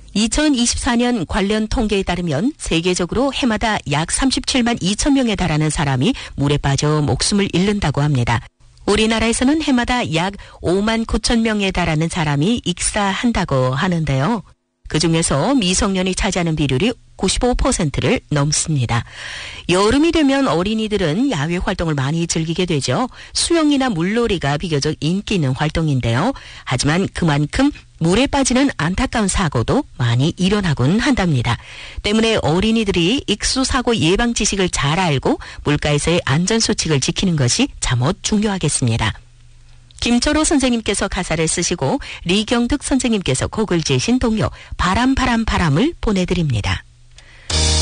2024년 관련 통계에 따르면 세계적으로 해마다 약 37만 2천 명에 달하는 사람이 물에 빠져 목숨을 잃는다고 합니다. 우리나라에서는 해마다 약 5만 9천 명에 달하는 사람이 익사한다고 하는데요. 그중에서 미성년이 차지하는 비율이 95%를 넘습니다. 여름이 되면 어린이들은 야외 활동을 많이 즐기게 되죠. 수영이나 물놀이가 비교적 인기 있는 활동인데요. 하지만 그만큼 물에 빠지는 안타까운 사고도 많이 일어나곤 한답니다. 때문에 어린이들이 익수사고 예방 지식을 잘 알고 물가에서의 안전수칙을 지키는 것이 잠옷 중요하겠습니다. 김철호 선생님께서 가사를 쓰시고 리경득 선생님께서 곡을 지으신 동요 바람을 보내드립니다.